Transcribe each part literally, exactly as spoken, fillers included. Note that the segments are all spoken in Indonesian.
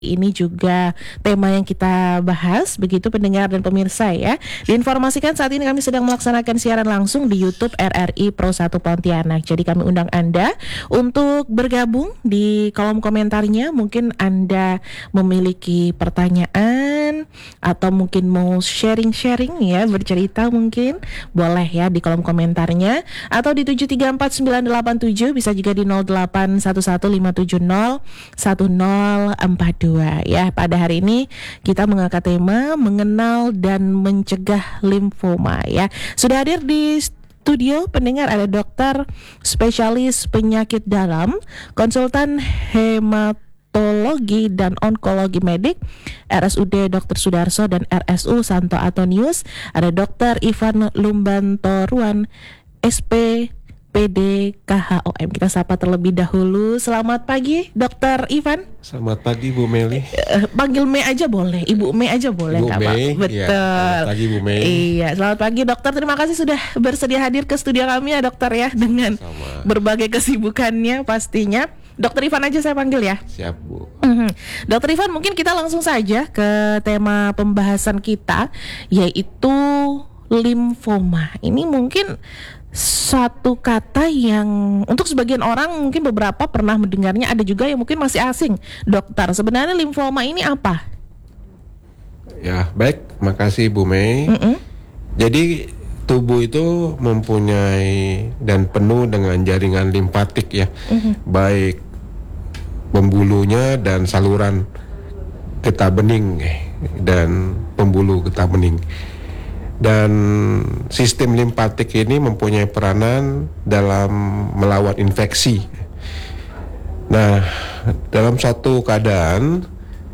Ini juga tema yang kita bahas, begitu pendengar dan pemirsa ya. Diinformasikan saat ini kami sedang melaksanakan siaran langsung di YouTube R R I Pro satu Pontianak. Jadi kami undang Anda untuk bergabung di kolom komentarnya. Mungkin Anda memiliki pertanyaan atau mungkin mau sharing-sharing ya, bercerita mungkin. Boleh ya di kolom komentarnya. Atau di tujuh tiga empat sembilan delapan tujuh, bisa juga di nol delapan satu satu lima tujuh nol satu nol empat dua. Ya, pada hari ini kita mengangkat tema mengenal dan mencegah limfoma ya. Sudah hadir di studio pendengar ada dokter spesialis penyakit dalam, konsultan hematologi dan onkologi medik R S U D dokter Sudarso dan R S U Santo Antonius. Ada dokter Ivan Lumbantoruan S P P D K H O M. Kita sapa terlebih dahulu. Selamat pagi, dokter Ivan. Selamat pagi, Bu Meli. Uh, panggil Mei aja boleh, Ibu Mei aja boleh, Ibu Mei. Betul. Ya, selamat pagi, Bu Mei. Iya, selamat pagi, dokter. Terima kasih sudah bersedia hadir ke studio kami ya, dokter ya, dengan Sama. berbagai kesibukannya pastinya. Dokter Ivan aja saya panggil ya. Siap, Bu. Mm-hmm. Dokter Ivan, mungkin kita langsung saja ke tema pembahasan kita, yaitu limfoma. Ini mungkin satu kata yang untuk sebagian orang mungkin beberapa pernah mendengarnya, ada juga yang mungkin masih asing. Dokter, sebenarnya limfoma ini apa? Ya, baik. Makasih, Bu Mei. Mm-mm. Jadi, tubuh itu mempunyai dan penuh dengan jaringan limfatik ya. Mm-hmm. Baik pembulunya dan saluran getah bening dan pembuluh getah bening. Dan sistem limfatik ini mempunyai peranan dalam melawan infeksi. Nah, dalam suatu keadaan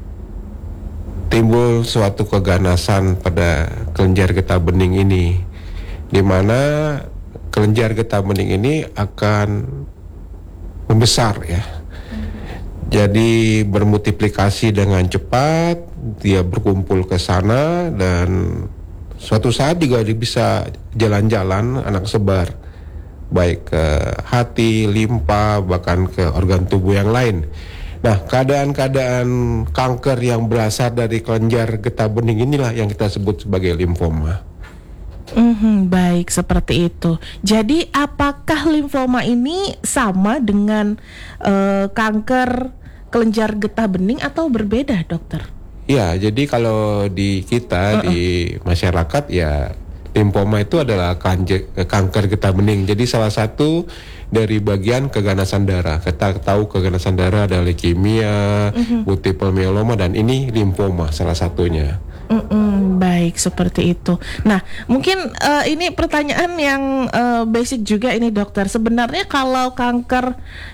timbul suatu keganasan pada kelenjar getah bening ini, di mana kelenjar getah bening ini akan membesar ya. Jadi bermultiplikasi dengan cepat, dia berkumpul ke sana dan suatu saat juga dia bisa jalan-jalan anak sebar, baik ke hati, limpa, bahkan ke organ tubuh yang lain. Nah, keadaan-keadaan kanker yang berasal dari kelenjar getah bening inilah yang kita sebut sebagai limfoma. Mm-hmm, baik, seperti itu. Jadi apakah limfoma ini sama dengan uh, kanker kelenjar getah bening atau berbeda, dokter? Ya, jadi kalau di kita, uh-uh. di masyarakat ya, limfoma itu adalah kanker, kanker getah bening. Jadi salah satu dari bagian keganasan darah. Kita tahu keganasan darah ada leukemia, uh-huh. multiple myeloma, dan ini limfoma salah satunya. Mm-mm, baik, seperti itu. Nah, mungkin uh, ini pertanyaan yang uh, basic juga ini, dokter. Sebenarnya kalau kanker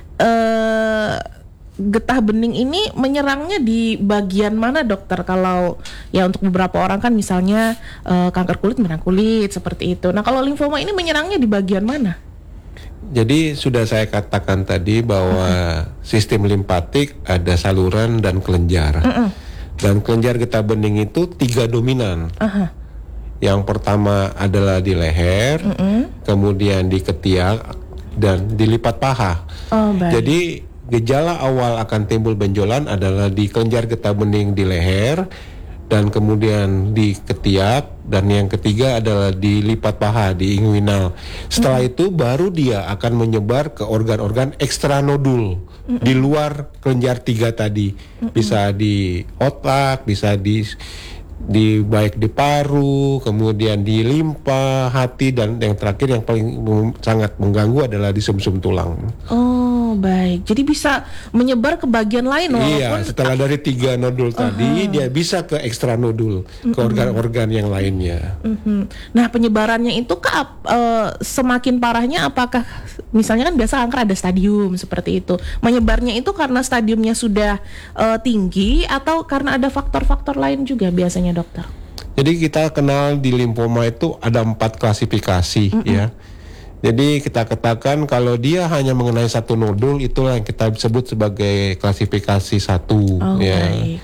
uh, getah bening ini menyerangnya di bagian mana, dokter? Kalau ya untuk beberapa orang kan misalnya uh, kanker kulit menyerang kulit seperti itu. Nah, kalau limfoma ini menyerangnya di bagian mana? Jadi sudah saya katakan tadi bahwa uh-huh. sistem limfatik ada saluran dan kelenjar. Uh-uh. Dan kelenjar getah bening itu tiga dominan. Uh-huh. Yang pertama adalah di leher, uh-uh. kemudian di ketiak dan di lipat paha. Oh, baik. Jadi gejala awal akan timbul benjolan adalah di kelenjar getah bening di leher, dan kemudian di ketiak, dan yang ketiga adalah di lipat paha, di inguinal. Setelah mm-hmm. itu baru dia akan menyebar ke organ-organ ekstranodul mm-hmm. di luar kelenjar tiga tadi. Mm-hmm. Bisa di otak, bisa di di baik di paru, kemudian di limpa, hati, dan yang terakhir yang paling m- sangat mengganggu adalah di sumsum tulang. Oh, baik. Jadi bisa menyebar ke bagian lain walaupun iya, setelah dari tiga nodul uh-huh. tadi dia bisa ke ekstranodul, uh-huh. ke organ-organ yang lainnya. Uh-huh. Nah, penyebarannya itu ke uh, semakin parahnya, apakah misalnya kan biasa kanker ada stadium seperti itu. Menyebarnya itu karena stadiumnya sudah uh, tinggi atau karena ada faktor-faktor lain juga biasanya, dokter? Jadi kita kenal di limfoma itu ada empat klasifikasi mm-hmm. ya. Jadi kita katakan kalau dia hanya mengenai satu nodul, itulah yang kita sebut sebagai klasifikasi satu. Oh, ya. Baik.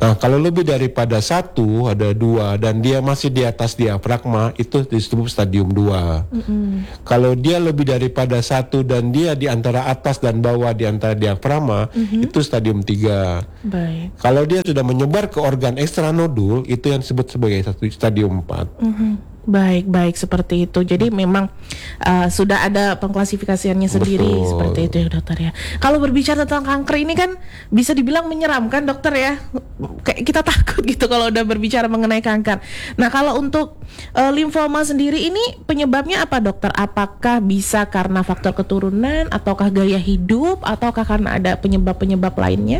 Nah, kalau lebih daripada satu, ada dua, dan dia masih di atas diafragma, itu disebut stadium dua. Mm-hmm. Kalau dia lebih daripada satu dan dia di antara atas dan bawah di antara diafragma, mm-hmm. itu stadium tiga. Baik. Kalau dia sudah menyebar ke organ ekstranodul, itu yang disebut sebagai stadium empat. Mm-hmm. Baik, baik seperti itu. Jadi memang uh, sudah ada pengklasifikasiannya sendiri. Betul. Seperti itu ya dokter ya. Kalau berbicara tentang kanker ini kan bisa dibilang menyeramkan dokter ya. Kayak kita takut gitu kalau udah berbicara mengenai kanker. Nah kalau untuk uh, limfoma sendiri ini penyebabnya apa dokter? Apakah bisa karena faktor keturunan, ataukah gaya hidup, ataukah karena ada penyebab-penyebab lainnya?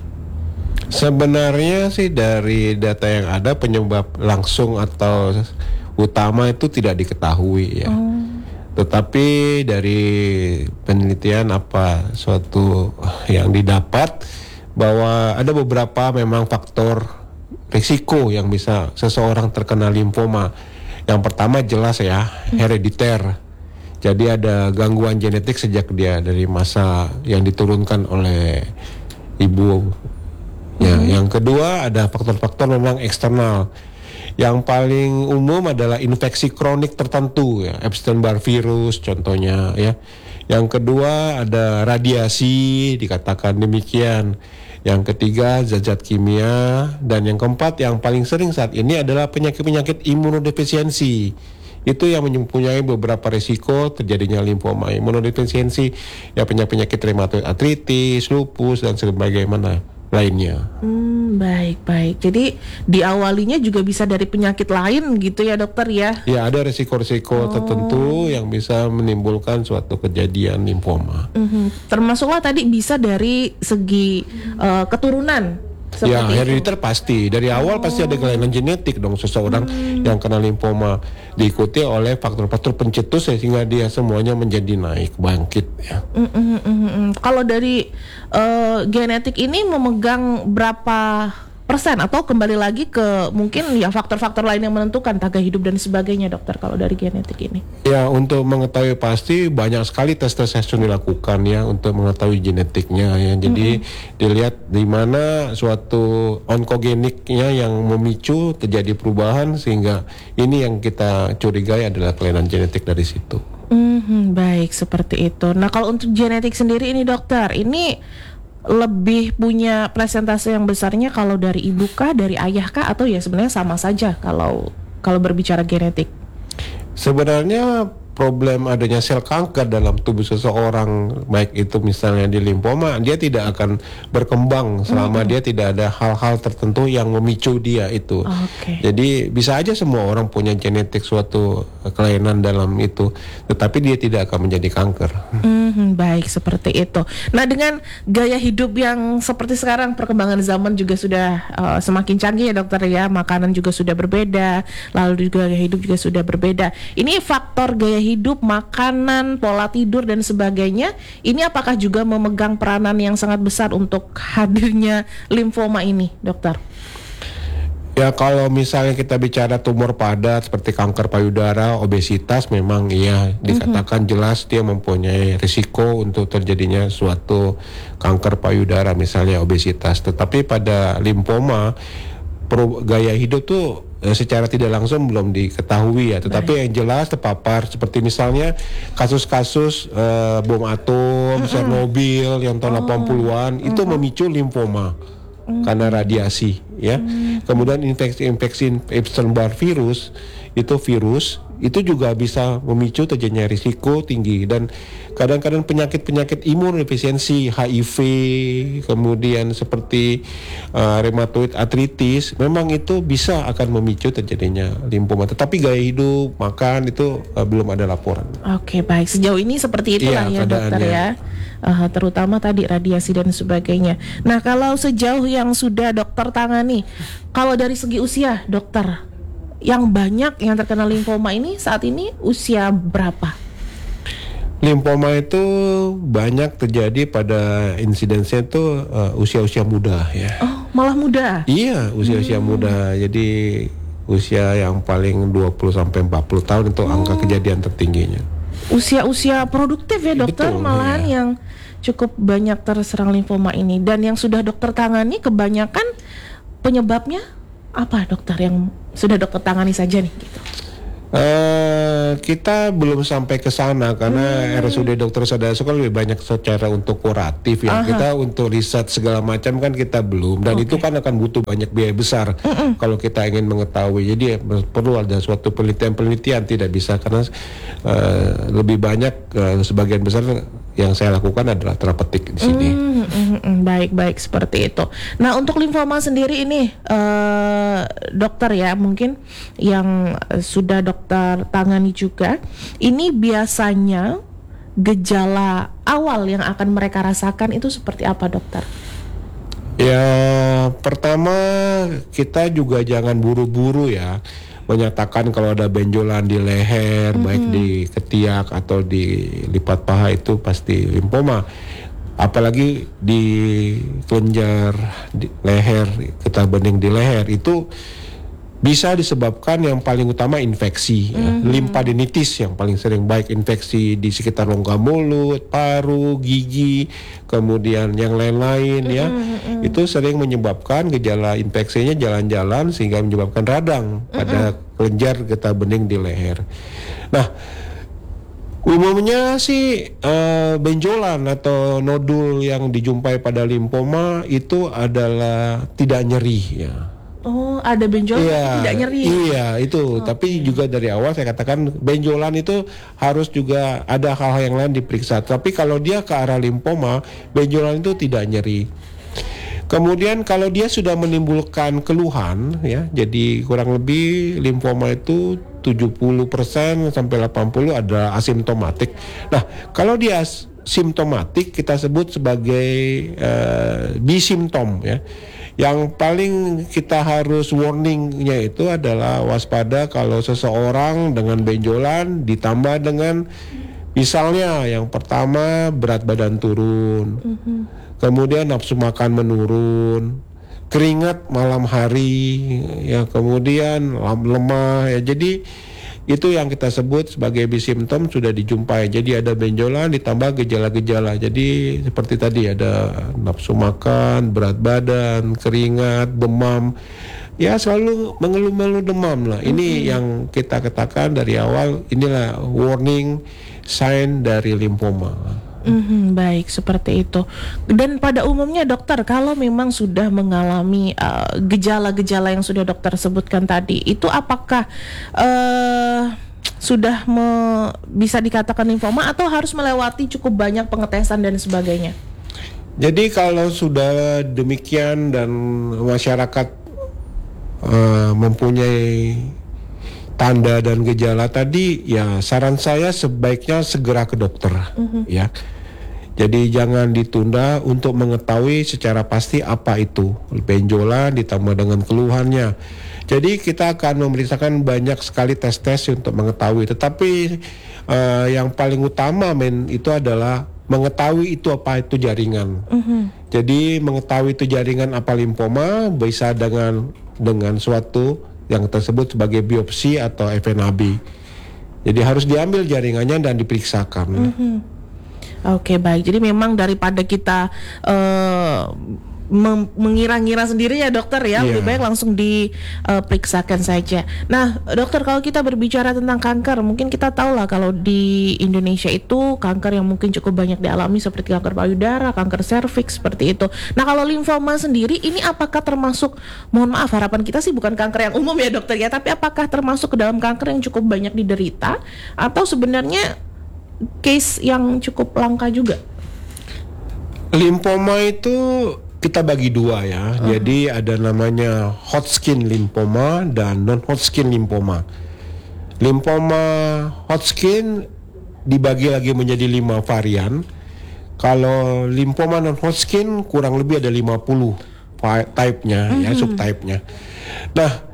Sebenarnya sih dari data yang ada penyebab langsung atau utama itu tidak diketahui ya. Oh. Tetapi dari penelitian apa suatu yang didapat bahwa ada beberapa memang faktor risiko yang bisa seseorang terkena limfoma. Yang pertama jelas ya, herediter. Jadi ada gangguan genetik sejak dia dari masa yang diturunkan oleh ibu. Ya, hmm. Yang kedua ada faktor-faktor memang eksternal. Yang paling umum adalah infeksi kronik tertentu ya, Epstein-Barr virus contohnya ya. Yang kedua ada radiasi, dikatakan demikian. Yang ketiga zat-zat kimia, dan yang keempat yang paling sering saat ini adalah penyakit-penyakit imunodefisiensi. Itu yang mempunyai beberapa risiko terjadinya limfoma. Imunodefisiensi ya penyakit-penyakit rheumatoid arthritis, lupus dan sebagaimana lainnya. Hmm, baik baik. Jadi diawalinya juga bisa dari penyakit lain gitu ya dokter ya? Ya ada risiko-risiko oh. tertentu yang bisa menimbulkan suatu kejadian limfoma. Mm-hmm. Termasuklah tadi bisa dari segi uh, keturunan. Ya herediter pasti. Dari awal oh. pasti ada kelainan genetik dong seseorang hmm. yang kena limfoma, diikuti oleh faktor-faktor pencetus sehingga dia semuanya menjadi naik bangkit ya. Mm, mm, mm, mm. Kalau dari uh, genetik ini memegang berapa persen atau kembali lagi ke mungkin ya faktor-faktor lain yang menentukan tangga hidup dan sebagainya dokter kalau dari genetik ini? Ya untuk mengetahui pasti banyak sekali tes-tes yang dilakukan ya untuk mengetahui genetiknya ya. Jadi mm-hmm. dilihat di mana suatu onkogeniknya yang memicu terjadi perubahan sehingga ini yang kita curigai adalah kelainan genetik dari situ. Mm-hmm, baik seperti itu. Nah kalau untuk genetik sendiri ini dokter ini lebih punya presentase yang besarnya kalau dari ibu kah, dari ayah kah, atau ya sebenarnya sama saja kalau kalau berbicara genetik? Sebenarnya problem adanya sel kanker dalam tubuh seseorang, baik itu misalnya di limfoma, dia tidak akan berkembang selama mm-hmm. dia tidak ada hal-hal tertentu yang memicu dia itu. Okay. Jadi bisa aja semua orang punya genetik suatu kelainan dalam itu, tetapi dia tidak akan menjadi kanker. Mm-hmm, baik seperti itu. Nah dengan gaya hidup yang seperti sekarang, perkembangan zaman juga sudah uh, semakin canggih ya dokter ya, makanan juga sudah berbeda, lalu juga gaya hidup juga sudah berbeda. Ini faktor gaya hidup, makanan, pola tidur dan sebagainya, ini apakah juga memegang peranan yang sangat besar untuk hadirnya limfoma ini, dokter? Ya kalau misalnya kita bicara tumor padat seperti kanker payudara, obesitas, memang iya dikatakan mm-hmm. jelas dia mempunyai risiko untuk terjadinya suatu kanker payudara misalnya obesitas. Tetapi pada limfoma gaya hidup tuh secara tidak langsung belum diketahui ya, tetapi Baik. yang jelas terpapar seperti misalnya kasus-kasus uh, bom atom, mm-hmm. Chernobyl yang tahun oh. delapan puluhan mm-hmm. itu memicu limfoma mm-hmm. karena radiasi ya. Mm-hmm. Kemudian infeksi-infeksi Epstein-Barr virus itu virus itu juga bisa memicu terjadinya risiko tinggi, dan kadang-kadang penyakit-penyakit imunodefisiensi H I V, kemudian seperti uh, rheumatoid arthritis, memang itu bisa akan memicu terjadinya limfoma. Tetapi gaya hidup, makan itu uh, belum ada laporan. Oke, baik. Sejauh ini seperti itulah ya, ya dokter ya. Uh, terutama tadi radiasi dan sebagainya. Nah, kalau sejauh yang sudah dokter tangani, kalau dari segi usia dokter, yang banyak yang terkena limfoma ini saat ini usia berapa? Limfoma itu banyak terjadi pada insidensinya itu uh, usia-usia muda ya. Oh, malah muda? Iya, usia-usia hmm. muda. Jadi usia yang paling dua puluh sampai empat puluh tahun itu oh. angka kejadian tertingginya. Usia-usia produktif ya dokter, betul, malahan ya. Yang cukup banyak terserang limfoma ini. Dan yang sudah dokter tangani kebanyakan penyebabnya apa dokter yang sudah dokter tangani saja nih gitu? Uh, kita belum sampai ke sana karena hmm. R S U D Dokter Sudarso kan lebih banyak secara untuk kuratif ya. Aha. Kita untuk riset segala macam kan kita belum, dan okay. itu kan akan butuh banyak biaya besar Mm-mm. kalau kita ingin mengetahui. Jadi ya, perlu ada suatu penelitian-penelitian, tidak bisa karena uh, lebih banyak uh, sebagian besar yang saya lakukan adalah terapeutik di sini. Mm, mm, mm, baik-baik seperti itu. Nah untuk limfoma sendiri ini uh, dokter ya mungkin yang uh, sudah dokter tangani juga, ini biasanya gejala awal yang akan mereka rasakan itu seperti apa dokter? Ya pertama kita juga jangan buru-buru ya menyatakan kalau ada benjolan di leher, mm-hmm. baik di ketiak atau di lipat paha itu pasti limfoma. Apalagi di kelenjar di leher, getah bening di leher itu bisa disebabkan yang paling utama infeksi, mm-hmm. ya. Limfadenitis yang paling sering, baik infeksi di sekitar rongga mulut, paru, gigi, kemudian yang lain-lain mm-hmm. ya. Itu sering menyebabkan gejala infeksinya jalan-jalan sehingga menyebabkan radang mm-hmm. pada kelenjar getah bening di leher. Nah, umumnya sih uh, benjolan atau nodul yang dijumpai pada limfoma itu adalah tidak nyeri ya. Oh, ada benjolan iya, tidak nyeri. Iya, itu. Okay. Tapi juga dari awal saya katakan benjolan itu harus juga ada hal-hal yang lain diperiksa. Tapi kalau dia ke arah limfoma, benjolan itu tidak nyeri. Kemudian kalau dia sudah menimbulkan keluhan ya, jadi kurang lebih limfoma itu tujuh puluh persen sampai delapan puluh persen adalah asimptomatik. Nah, kalau dia simptomatik kita sebut sebagai uh, bisimptom ya. Yang paling kita harus warningnya itu adalah waspada kalau seseorang dengan benjolan ditambah dengan misalnya yang pertama berat badan turun, mm-hmm. kemudian nafsu makan menurun, keringat malam hari, ya kemudian lemah ya. Jadi itu yang kita sebut sebagai bisimptom sudah dijumpai. Jadi ada benjolan ditambah gejala-gejala. Jadi seperti tadi ada nafsu makan, berat badan, keringat, demam. Ya selalu mengeluh-mengeluh demam lah. Ini mm-hmm. yang kita katakan dari awal, inilah warning sign dari limfoma. Mm-hmm, baik, seperti itu. Dan pada umumnya dokter, kalau memang sudah mengalami uh, gejala-gejala yang sudah dokter sebutkan tadi, itu apakah uh, sudah me- bisa dikatakan limfoma atau harus melewati cukup banyak pengetesan dan sebagainya? Jadi kalau sudah demikian dan masyarakat uh, mempunyai tanda dan gejala tadi, ya saran saya sebaiknya segera ke dokter, mm-hmm. ya. Jadi jangan ditunda untuk mengetahui secara pasti apa itu benjolan ditambah dengan keluhannya. Jadi kita akan memeriksakan banyak sekali tes-tes untuk mengetahui. Tetapi uh, yang paling utama men itu adalah mengetahui itu apa itu jaringan. Mm-hmm. Jadi mengetahui itu jaringan apa limfoma bisa dengan dengan suatu yang tersebut sebagai biopsi atau F N A B. Jadi harus diambil jaringannya dan diperiksakan. Mm-hmm. Oke, baik. Jadi memang daripada kita uh, mem- mengira-ngira sendiri ya dokter ya, yeah. lebih baik langsung diperiksakan uh, saja. Nah dokter, kalau kita berbicara tentang kanker, mungkin kita tahu lah kalau di Indonesia itu kanker yang mungkin cukup banyak dialami seperti kanker payudara, kanker serviks, seperti itu. Nah kalau limfoma sendiri ini apakah termasuk, mohon maaf harapan kita sih bukan kanker yang umum ya dokter ya, tapi apakah termasuk ke dalam kanker yang cukup banyak diderita atau sebenarnya case yang cukup langka juga? Limfoma itu kita bagi dua ya. Uh-huh. Jadi ada namanya Hodgkin limfoma dan non Hodgkin limfoma. Limfoma Hodgkin dibagi lagi menjadi lima varian. Kalau limfoma non Hodgkin kurang lebih ada lima puluh type-nya, uh-huh. ya subtype-nya. Nah,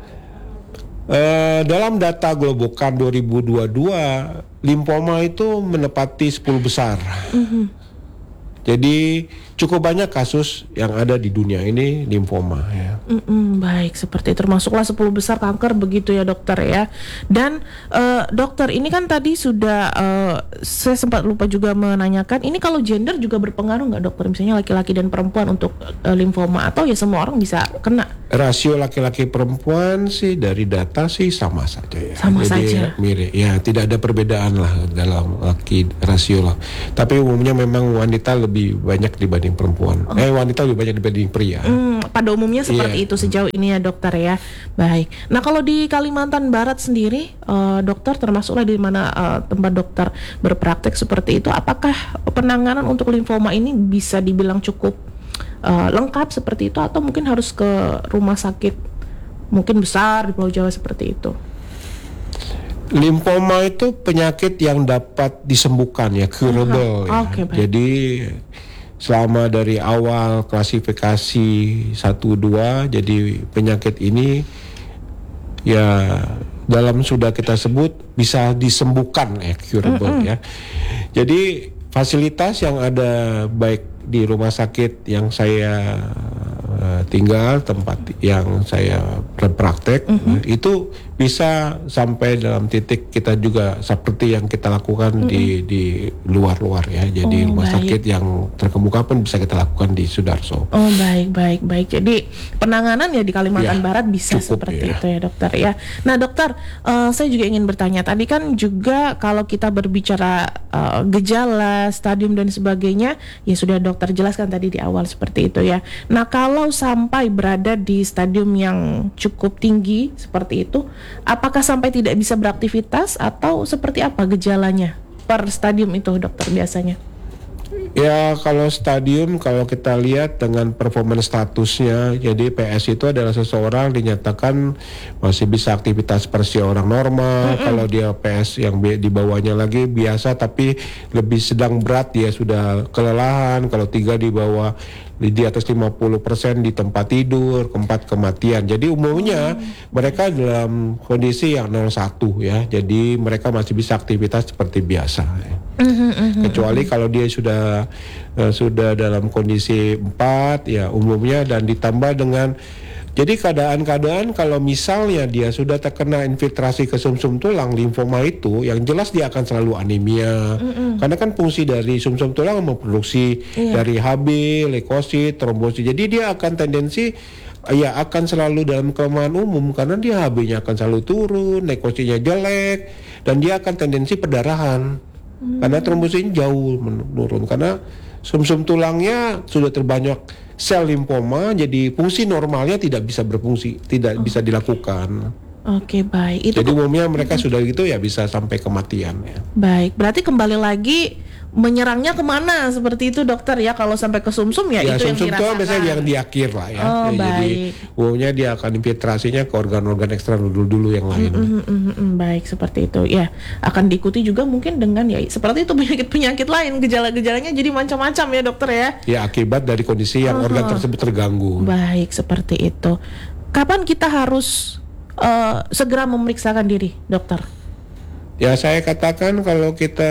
Uh, dalam data Globocam dua ribu dua puluh dua, limfoma itu menepati sepuluh besar. Mm-hmm. Jadi cukup banyak kasus yang ada di dunia ini limfoma ya. Mm-mm, baik, seperti itu. Termasuklah sepuluh besar kanker begitu ya dokter ya. Dan uh, dokter ini kan tadi sudah uh, saya sempat lupa juga menanyakan, ini kalau gender juga berpengaruh nggak dokter? Misalnya laki-laki dan perempuan untuk uh, limfoma, atau ya semua orang bisa kena? Rasio laki-laki perempuan sih dari data sih sama saja ya. Sama Jadi saja. mirip ya, tidak ada perbedaan lah dalam laki rasio lah. Tapi umumnya memang wanita lebih banyak dibanding perempuan. Oh. Eh wanita lebih banyak dibanding pria. Hmm, pada umumnya seperti yeah. itu sejauh ini ya dokter ya. Baik. Nah kalau di Kalimantan Barat sendiri, uh, dokter termasuklah di mana uh, tempat dokter berpraktek seperti itu, apakah penanganan untuk limfoma ini bisa dibilang cukup uh, lengkap seperti itu, atau mungkin harus ke rumah sakit mungkin besar di Pulau Jawa seperti itu? Limfoma itu penyakit yang dapat disembuhkan ya, curable. Uh-huh. Ya. Okay, baik. Jadi selama dari awal klasifikasi satu dua, jadi penyakit ini ya dalam sudah kita sebut bisa disembuhkan ya, curable mm-hmm. ya. Jadi fasilitas yang ada baik di rumah sakit yang saya uh, tinggal, tempat yang saya berpraktek, mm-hmm. itu bisa sampai dalam titik kita juga seperti yang kita lakukan mm-hmm. di di luar-luar ya. Jadi oh, rumah baik. sakit yang terkemuka pun bisa kita lakukan di Sudarso. Oh baik baik baik. Jadi penanganan ya di Kalimantan ya, Barat bisa cukup, seperti ya. itu ya dokter ya. Nah dokter, uh, saya juga ingin bertanya, tadi kan juga kalau kita berbicara uh, gejala, stadium dan sebagainya, ya sudah dokter jelaskan tadi di awal seperti itu ya. Nah kalau sampai berada di stadium yang cukup tinggi seperti itu, apakah sampai tidak bisa beraktivitas atau seperti apa gejalanya per stadium itu dokter biasanya? Ya kalau stadium, kalau kita lihat dengan performance statusnya, jadi P S itu adalah seseorang dinyatakan masih bisa aktivitas seperti orang normal. Mm-hmm. Kalau dia P S yang di bawahnya lagi biasa tapi lebih sedang berat, dia sudah kelelahan. Kalau tiga di bawah, di atas lima puluh persen di tempat tidur, keempat kematian. Jadi umumnya hmm. mereka dalam kondisi yang nol satu ya. Jadi mereka masih bisa aktivitas seperti biasa. Ya. Mm-hmm, Kecuali mm-hmm. kalau dia sudah uh, sudah dalam kondisi empat ya umumnya, dan ditambah dengan jadi keadaan-keadaan kalau misalnya dia sudah terkena infiltrasi ke sumsum tulang limfoma itu, yang jelas dia akan selalu anemia. Mm-mm. Karena kan fungsi dari sumsum tulang memproduksi yeah. dari H B, leukosit, trombosit. Jadi dia akan tendensi ya akan selalu dalam kelemahan umum karena dia H B-nya akan selalu turun, leukositnya jelek, dan dia akan tendensi perdarahan. Mm. Karena trombositnya jauh menurun karena sumsum tulangnya sudah terbanyak sel limfoma, jadi fungsi normalnya tidak bisa berfungsi, tidak oh. bisa dilakukan. Oke, baik. Itu jadi umumnya mereka mm-hmm. sudah gitu ya bisa sampai kematian ya. Baik, berarti kembali lagi menyerangnya kemana seperti itu dokter ya, kalau sampai ke sumsum ya, ya itu sumsum yang dirasakan. Ya sumsum itu biasanya yang di akhir lah ya. Oh, ya jadi umumnya dia akan infiltrasinya ke organ-organ ekstra dulu-dulu yang lain. Mm-hmm, mm-hmm, baik, seperti itu ya. Akan diikuti juga mungkin dengan ya seperti itu penyakit-penyakit lain, gejala-gejalanya jadi macam-macam ya dokter ya. Ya akibat dari kondisi yang uh-huh. organ tersebut terganggu. Baik, seperti itu. Kapan kita harus uh, segera memeriksakan diri dokter? Ya saya katakan kalau kita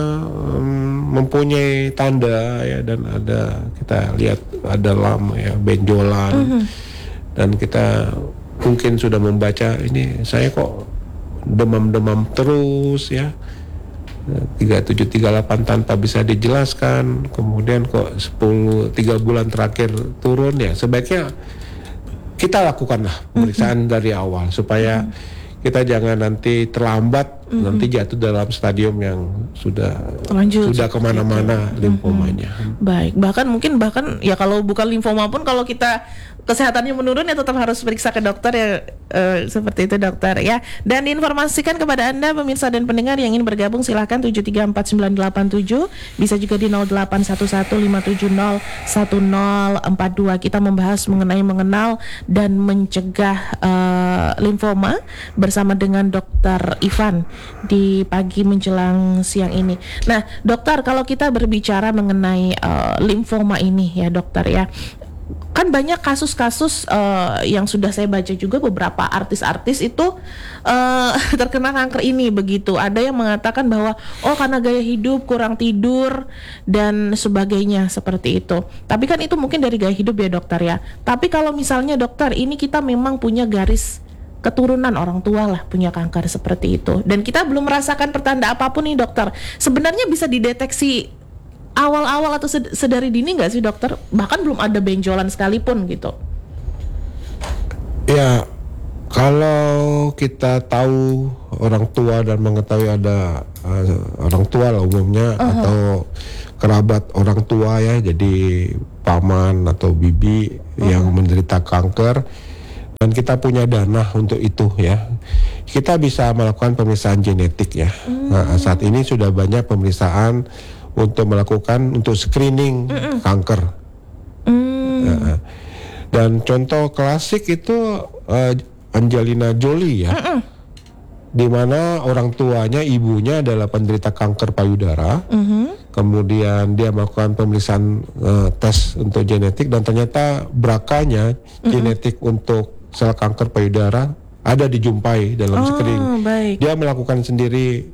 um, mempunyai tanda ya, dan ada kita lihat ada lama ya benjolan mm-hmm. dan kita mungkin sudah membaca ini saya kok demam-demam terus ya tiga tujuh tiga delapan tanpa bisa dijelaskan, kemudian kok sepuluh tiga bulan terakhir turun, ya sebaiknya kita lakukanlah pemeriksaan mm-hmm. dari awal supaya mm-hmm. kita jangan nanti terlambat, mm-hmm. nanti jatuh dalam stadium yang sudah Lanjut, sudah kemana-mana itu. limfomanya. Mm-hmm. Baik, bahkan mungkin bahkan ya kalau bukan limfoma pun kalau kita kesehatannya menurun ya tetap harus periksa ke dokter ya, uh, seperti itu dokter ya. Dan diinformasikan kepada Anda pemirsa dan pendengar yang ingin bergabung silahkan tujuh tiga empat sembilan delapan tujuh, bisa juga di nol delapan satu satu lima tujuh nol satu nol empat dua. Kita membahas mengenai mengenal dan mencegah uh, limfoma bersama dengan dokter Ivan di pagi menjelang siang ini. Nah dokter, kalau kita berbicara mengenai uh, limfoma ini ya dokter ya, kan banyak kasus-kasus uh, yang sudah saya baca juga, beberapa artis-artis itu uh, terkena kanker ini begitu. Ada yang mengatakan bahwa oh karena gaya hidup, kurang tidur dan sebagainya seperti itu. Tapi kan itu mungkin dari gaya hidup ya dokter ya. Tapi kalau misalnya dokter ini kita memang punya garis keturunan orang tua lah punya kanker seperti itu, dan kita belum merasakan pertanda apapun nih dokter, sebenarnya bisa dideteksi awal-awal atau sedari dini nggak sih dokter? Bahkan belum ada benjolan sekalipun gitu. Ya, kalau kita tahu orang tua dan mengetahui ada uh, orang tua lah umumnya, uh-huh. atau kerabat orang tua ya, jadi paman atau bibi uh-huh. yang menderita kanker, dan kita punya dana untuk itu ya, kita bisa melakukan pemeriksaan genetik ya. Uh-huh. Nah, saat ini sudah banyak pemeriksaan untuk melakukan untuk screening Mm-mm. kanker. Mm. Ya, dan contoh klasik itu uh, Angelina Jolie ya, Mm-mm. di mana orang tuanya, ibunya adalah penderita kanker payudara. Mm-hmm. Kemudian dia melakukan pemeriksaan uh, tes untuk genetik, dan ternyata berakanya Mm-mm. genetik untuk sel kanker payudara ada dijumpai dalam oh, screening. Baik. Dia melakukan sendiri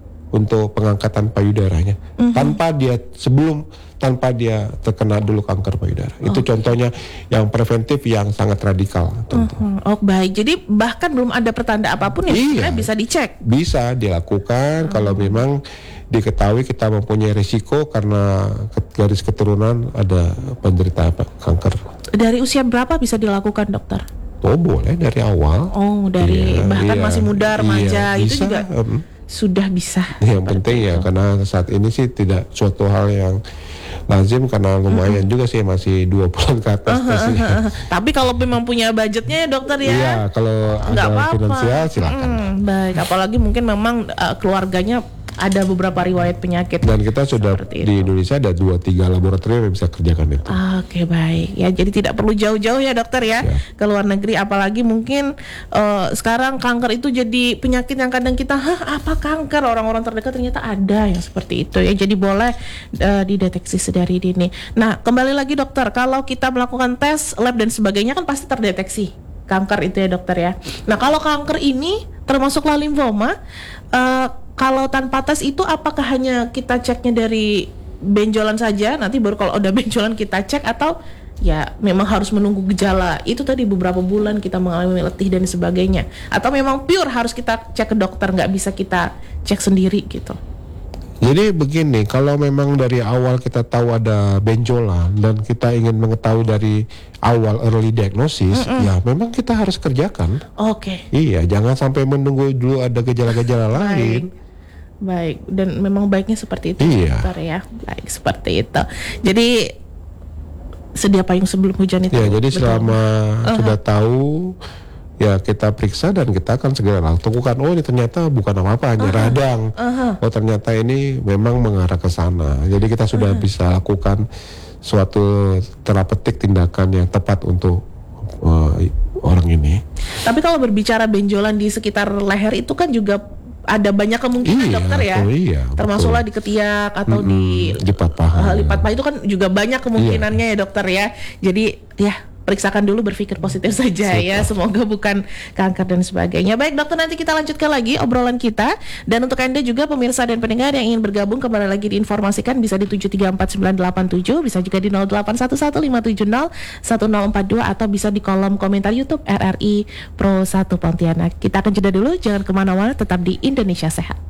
untuk pengangkatan payudaranya, mm-hmm. tanpa dia sebelum tanpa dia terkena dulu kanker payudara. Oh. Itu contohnya yang preventif yang sangat radikal tentu. Mm-hmm. Oh baik, jadi bahkan belum ada pertanda apapun yang iya, bisa dicek. Bisa dilakukan mm-hmm. kalau memang diketahui kita mempunyai risiko karena garis keturunan ada penderita kanker. Dari usia berapa bisa dilakukan dokter? Oh boleh dari awal. Oh dari iya, bahkan iya, masih muda remaja iya, itu bisa, juga. Um, sudah bisa. Yang penting ya, karena saat ini sih tidak suatu hal yang lazim, karena lumayan mm-hmm. juga sih, masih dua bulan ke atas. Uh, uh, uh, uh. Tapi kalau memang punya budgetnya ya dokter ya. Iya, kalau ada apa-apa. Finansial silakan. Hmm, baik, apalagi mungkin memang uh, keluarganya ada beberapa riwayat penyakit. Dan kita sudah di Indonesia ada dua tiga laboratorium yang bisa kerjakan itu. Oke okay, baik ya, jadi tidak perlu jauh-jauh ya dokter ya, ya. ke luar negeri, apalagi mungkin uh, sekarang kanker itu jadi penyakit yang kadang kita hah apa kanker, orang-orang terdekat ternyata ada yang seperti itu ya, jadi boleh uh, dideteksi sedari dini. Nah kembali lagi dokter, kalau kita melakukan tes lab dan sebagainya kan pasti terdeteksi kanker itu ya dokter ya. Nah kalau kanker ini termasuklah limfoma, uh, kalau tanpa tes itu apakah hanya kita ceknya dari benjolan saja, nanti baru kalau udah benjolan kita cek, atau ya memang harus menunggu gejala itu tadi beberapa bulan kita mengalami letih dan sebagainya, atau memang pure harus kita cek ke dokter, nggak bisa kita cek sendiri gitu? Jadi begini, kalau memang dari awal kita tahu ada benjolan dan kita ingin mengetahui dari awal early diagnosis, Mm-mm. ya memang kita harus kerjakan. Oke. Okay. Iya, jangan sampai menunggu dulu ada gejala-gejala lain. Baik, dan memang baiknya seperti itu, iya. dokter ya. Baik, seperti itu. Jadi sedia payung sebelum hujan itu. Ya, jadi betul. Selama uh-huh. sudah tahu, ya kita periksa dan kita akan segera lakukan. Oh ini ternyata bukan apa-apa, hanya uh-huh. radang. Uh-huh. Oh ternyata ini memang mengarah ke sana. Jadi kita sudah uh-huh. bisa lakukan suatu terapeutik, tindakan yang tepat untuk uh, orang ini. Tapi kalau berbicara benjolan di sekitar leher itu kan juga ada banyak kemungkinan iya, dokter ya, iya, termasuklah di ketiak atau mm-hmm, di lipat paha. Uh, lipat paha itu kan juga banyak kemungkinannya iya. ya dokter ya. Jadi ya periksakan dulu, berpikir positif saja. Siapa. Ya, semoga bukan kanker dan sebagainya. Baik dokter, nanti kita lanjutkan lagi obrolan kita. Dan untuk Anda juga pemirsa dan pendengar yang ingin bergabung, kembali lagi diinformasikan bisa di tujuh tiga empat sembilan delapan tujuh, bisa juga di nol delapan satu satu lima tujuh nol satu nol empat dua, atau bisa di kolom komentar YouTube R R I Pro satu Pontianak. Kita akan jeda dulu, jangan kemana-mana, tetap di Indonesia Sehat.